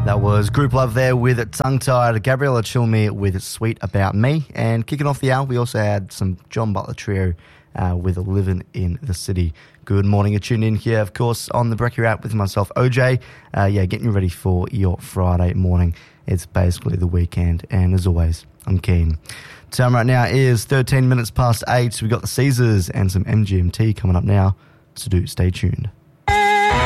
That was Group Love there with Tongue Tied, Gabriella Chilme with Sweet About Me, and kicking off the hour we also had some John Butler Trio with Living in the City. Good morning, you're tuned in here of course on the Brekkie Wrap with myself OJ, getting you ready for your Friday morning. It's basically the weekend and as always I'm keen. Time right now is 13 minutes past 8. We've got the Caesars and some MGMT coming up now, so do stay tuned.